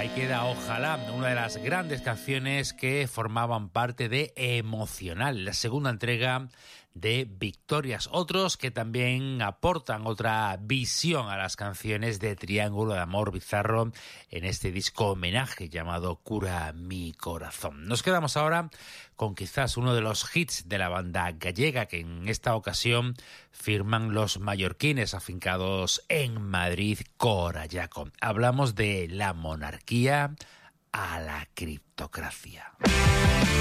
Ahí queda Ojalá, una de las grandes canciones que formaban parte de Emocional, la segunda entrega de Victorias. Otros que también aportan otra visión a las canciones de Triángulo de Amor Bizarro en este disco homenaje llamado Cura mi corazón. Nos quedamos ahora con quizás uno de los hits de la banda gallega que en esta ocasión firman los mallorquines afincados en Madrid, Corallaco. Hablamos de la monarquía a la criptocracia.